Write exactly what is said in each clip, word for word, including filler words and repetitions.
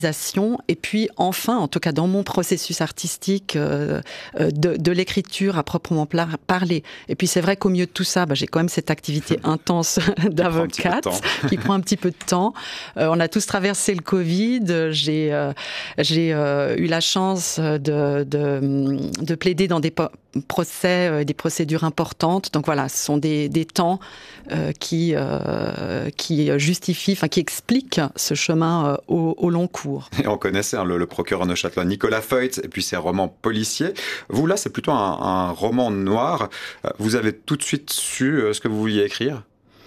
Et puis enfin, en tout cas dans mon processus artistique, euh, de, de l'écriture à proprement parler. Et puis c'est vrai qu'au milieu de tout ça, bah, j'ai quand même cette activité intense d'avocate qui prend un petit peu de temps. Euh, on a tous traversé le Covid. J'ai, euh, j'ai euh, eu la chance de, de, de plaider dans des po- procès, euh, des procédures importantes. Donc voilà, ce sont des, des temps euh, qui, euh, qui justifient, enfin qui expliquent ce chemin euh, au, au long cours. Et on connaissait hein, le, le procureur neuchâtelois Nicolas Feut et puis ses romans policiers. Vous, là, c'est plutôt un, un roman noir. Vous avez tout de suite su euh, ce que vous vouliez écrire ?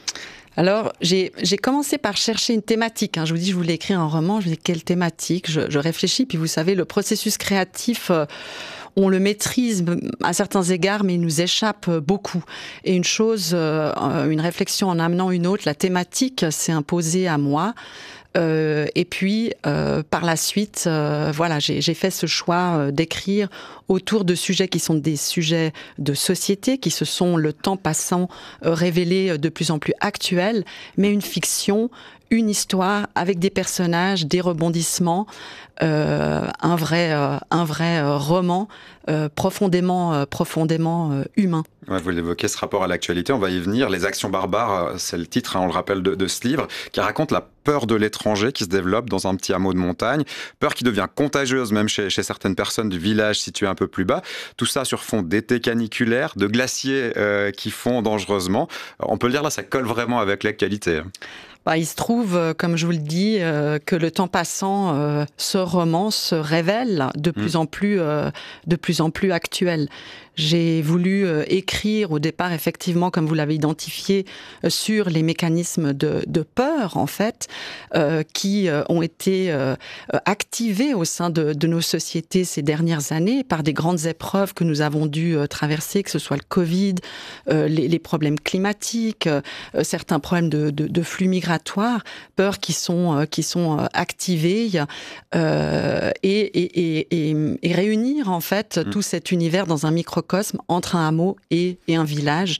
Alors, j'ai, j'ai commencé par chercher une thématique. Hein. Je vous dis, je voulais écrire un roman. Je me dis, quelle thématique ? je, je réfléchis. Puis vous savez, le processus créatif... Euh, on le maîtrise à certains égards, mais il nous échappe beaucoup. Et une chose, euh, une réflexion en amenant une autre, la thématique s'est imposée à moi. Euh, et puis, euh, par la suite, euh, voilà, j'ai, j'ai fait ce choix euh, d'écrire autour de sujets qui sont des sujets de société, qui se sont, le temps passant, euh, révélés de plus en plus actuels, mais une fiction, une histoire avec des personnages, des rebondissements, euh, un vrai, euh, un vrai euh, roman euh, profondément, euh, profondément euh, humain. Ouais, vous l'évoquez, ce rapport à l'actualité, on va y venir. Les actions barbares, c'est le titre, hein, on le rappelle, de, de ce livre, qui raconte la peur de l'étranger qui se développe dans un petit hameau de montagne, peur qui devient contagieuse même chez, chez certaines personnes du village situé un peu plus bas. Tout ça sur fond d'été caniculaire, de glaciers euh, qui fondent dangereusement. On peut le dire là, ça colle vraiment avec l'actualité. Bah, il se trouve, comme je vous le dis, euh, que le temps passant, euh, ce roman se révèle de plus mmh. en plus, euh, de plus en plus actuel. J'ai voulu euh, écrire au départ, effectivement, comme vous l'avez identifié, euh, sur les mécanismes de, de peur, en fait, euh, qui euh, ont été euh, activés au sein de, de nos sociétés ces dernières années par des grandes épreuves que nous avons dû euh, traverser, que ce soit le Covid, euh, les, les problèmes climatiques, euh, certains problèmes de, de, de flux migratoires, peurs qui sont, euh, qui sont euh, activées, euh, et, et, et, et, et réunir, en fait, mmh. tout cet univers dans un microcosme entre un hameau et, et un village,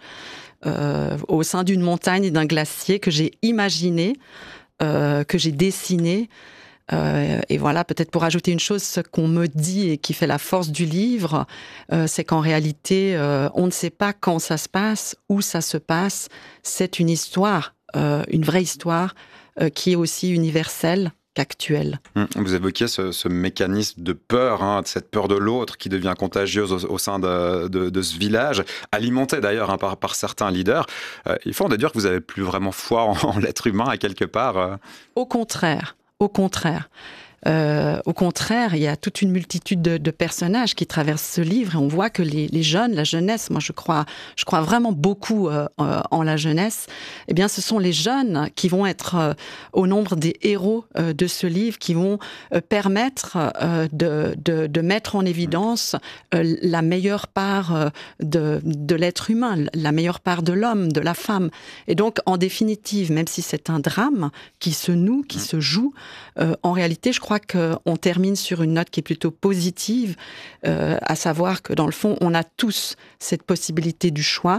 euh, au sein d'une montagne et d'un glacier que j'ai imaginé, euh, que j'ai dessiné. Euh, et voilà, peut-être pour ajouter une chose, ce qu'on me dit et qui fait la force du livre, euh, c'est qu'en réalité, euh, on ne sait pas quand ça se passe, où ça se passe. C'est une histoire, euh, une vraie histoire, euh, qui est aussi universelle qu'actuelle. Vous évoquiez ce, ce mécanisme de peur, hein, de cette peur de l'autre qui devient contagieuse au, au sein de, de, de ce village, alimenté d'ailleurs hein, par, par certains leaders. Euh, il faut en déduire que vous n'avez plus vraiment foi en, en l'être humain à quelque part. Euh. Au contraire, au contraire. Euh, au contraire, il y a toute une multitude de, de personnages qui traversent ce livre et on voit que les, les jeunes, la jeunesse, moi je crois, je crois vraiment beaucoup euh, euh, en la jeunesse, eh bien ce sont les jeunes qui vont être euh, au nombre des héros euh, de ce livre, qui vont euh, permettre euh, de, de, de mettre en évidence euh, la meilleure part euh, de, de l'être humain, la meilleure part de l'homme, de la femme. Et donc en définitive, même si c'est un drame qui se noue, qui se joue, euh, en réalité je crois qu'on termine sur une note qui est plutôt positive, euh, à savoir que dans le fond, on a tous cette possibilité du choix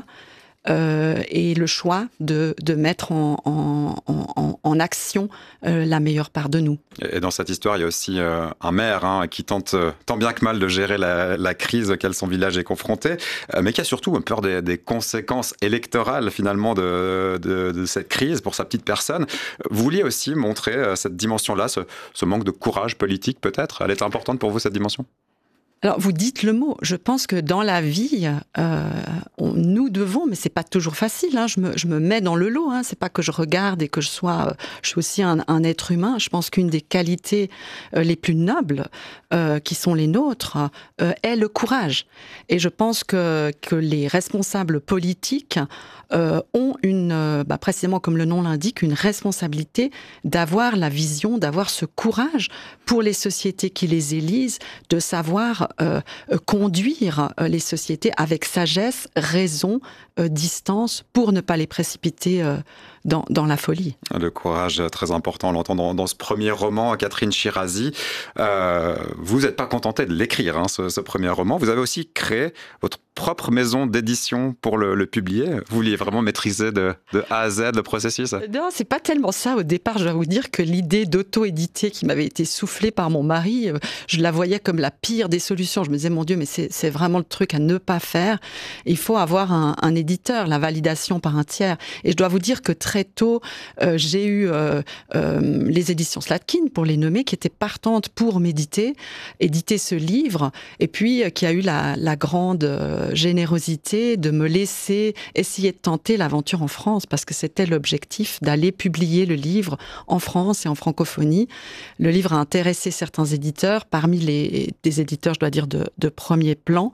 euh, et le choix de, de mettre en, en, en, en action euh, la meilleure part de nous. Et dans cette histoire, il y a aussi euh, un maire hein, qui tente euh, tant bien que mal de gérer la, la crise auquel son village est confronté, euh, mais qui a surtout peur des, des conséquences électorales finalement de, de, de cette crise pour sa petite personne. Vous vouliez aussi montrer euh, cette dimension-là, ce, ce manque de courage politique peut-être. Elle est importante pour vous cette dimension ? Alors, vous dites le mot. Je pense que dans la vie, euh, on, nous devons, mais c'est pas toujours facile. Hein, je me, je me mets dans le lot. Hein, c'est pas que je regarde et que je sois. Euh, je suis aussi un, un être humain. Je pense qu'une des qualités euh, les plus nobles, euh, qui sont les nôtres, euh, est le courage. Et je pense que que les responsables politiques euh, ont une, euh, bah, précisément comme le nom l'indique, une responsabilité d'avoir la vision, d'avoir ce courage pour les sociétés qui les élisent, de savoir Euh, euh, conduire euh, les sociétés avec sagesse, raison, euh, distance, pour ne pas les précipiter euh, dans, dans la folie. Le courage très important, on l'entend dans, dans ce premier roman, Catherine Shirazi. Euh, vous n'êtes pas contentée de l'écrire, hein, ce, ce premier roman. Vous avez aussi créé votre propre maison d'édition pour le, le publier. Vous vouliez vraiment maîtriser de, de A à Z le processus? Non, c'est pas tellement ça. Au départ, je dois vous dire que l'idée d'auto-éditer qui m'avait été soufflée par mon mari, je la voyais comme la pire des solutions. Je me disais, mon Dieu, mais c'est, c'est vraiment le truc à ne pas faire. Il faut avoir un, un éditeur, la validation par un tiers. Et je dois vous dire que très tôt, euh, j'ai eu euh, euh, les éditions Slatkin, pour les nommer, qui étaient partantes pour m'éditer, éditer ce livre, et puis euh, qui a eu la, la grande euh, générosité de me laisser essayer de tenter l'aventure en France, parce que c'était l'objectif d'aller publier le livre en France et en francophonie. Le livre a intéressé certains éditeurs, parmi les des éditeurs, je dois dire, de, de premier plan.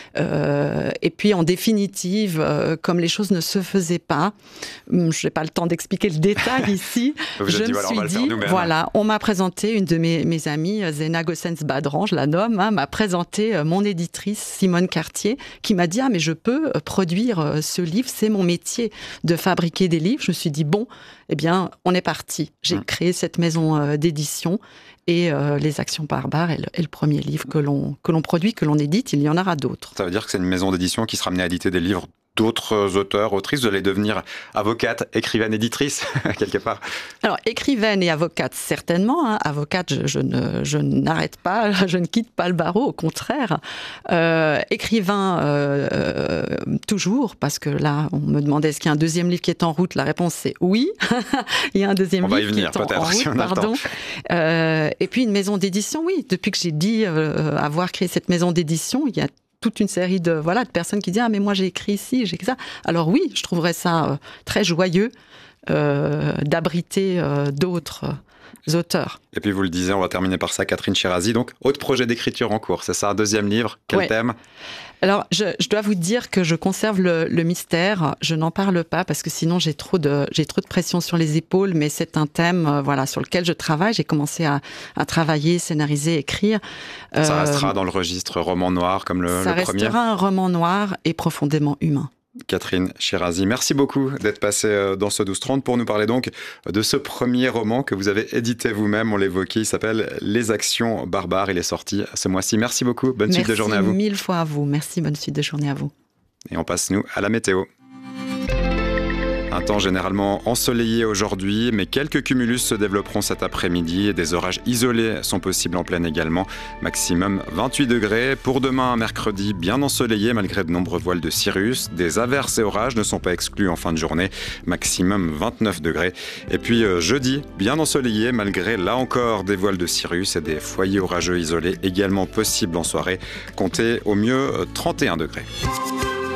Euh, et puis, en définitive, euh, comme les choses ne se faisaient pas, je n'ai pas le temps d'expliquer le détail ici, Vous je dit, me voilà, suis dit, voilà, on m'a présenté, une de mes, mes amies, Zena Gossens-Badran, je la nomme, hein, m'a présenté euh, mon éditrice, Simone Cartier, qui m'a dit, ah mais je peux produire ce livre, c'est mon métier de fabriquer des livres. Je me suis dit, bon, eh bien, on est parti. J'ai mmh. créé cette maison d'édition et euh, Les Actions barbares est le, est le premier livre que l'on, que l'on produit, que l'on édite. Il y en aura d'autres. Ça veut dire que c'est une maison d'édition qui sera amenée à éditer des livres d'autres auteurs, autrices. Vous allez devenir avocate, écrivaine, éditrice, quelque part? Alors, écrivaine et avocate, certainement. Hein. Avocate, je, je, ne, je n'arrête pas, je ne quitte pas le barreau, au contraire. Euh, écrivain, euh, euh, toujours, parce que là, on me demandait est-ce qu'il y a un deuxième livre qui est en route. La réponse, c'est oui. Il y a un deuxième on livre va y venir, qui est en, peut-être, en route, si on a pardon. Euh, et puis, une maison d'édition, oui. Depuis que j'ai dit euh, avoir créé cette maison d'édition, il y a toute une série de, voilà, de personnes qui disent « Ah, mais moi, j'ai écrit ici, j'ai écrit ça ». Alors oui, je trouverais ça euh, très joyeux euh, d'abriter euh, d'autres euh, auteurs. Et puis, vous le disiez, on va terminer par ça, Catherine Shirazi. Donc, autre projet d'écriture en cours, c'est ça, un deuxième livre? Quel ouais. thème? Alors, je, je dois vous dire que je conserve le, le mystère. Je n'en parle pas parce que sinon j'ai trop de j'ai trop de pression sur les épaules. Mais c'est un thème, euh, voilà, sur lequel je travaille. J'ai commencé à, à travailler, scénariser, écrire. Euh, ça restera dans le registre roman noir comme le, le premier. Ça restera un roman noir et profondément humain. Catherine Shirazi, merci beaucoup d'être passée dans ce douze trente pour nous parler donc de ce premier roman que vous avez édité vous-même, on l'évoquait, il s'appelle Les Actions barbares, il est sorti ce mois-ci. Merci beaucoup, bonne merci suite de journée à vous. Merci mille fois à vous, merci, bonne suite de journée à vous. Et on passe nous à la météo. Un temps généralement ensoleillé aujourd'hui, mais quelques cumulus se développeront cet après-midi et des orages isolés sont possibles en pleine également. Maximum vingt-huit degrés. Pour demain, mercredi, bien ensoleillé malgré de nombreux voiles de cirrus. Des averses et orages ne sont pas exclus en fin de journée. Maximum vingt-neuf degrés. Et puis euh, jeudi, bien ensoleillé malgré là encore des voiles de cirrus et des foyers orageux isolés également possibles en soirée. Comptez au mieux trente et un degrés.